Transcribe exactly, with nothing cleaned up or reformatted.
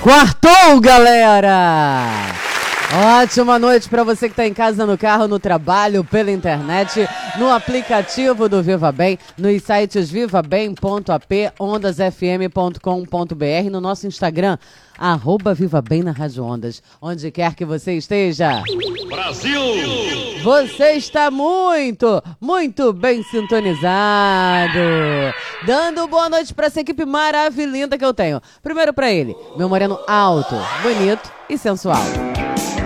Quartou, galera! Ótima noite para você que está em casa, no carro, no trabalho, pela internet, no aplicativo do Viva Bem, nos sites viva bem ponto a p, ondas f m ponto com ponto b r, no nosso Instagram, arroba Viva Bem na Rádio Ondas, onde quer que você esteja. Brasil! Você está muito, muito bem sintonizado. Dando boa noite para essa equipe maravilhosa que eu tenho. Primeiro para ele, meu moreno alto, bonito e sensual.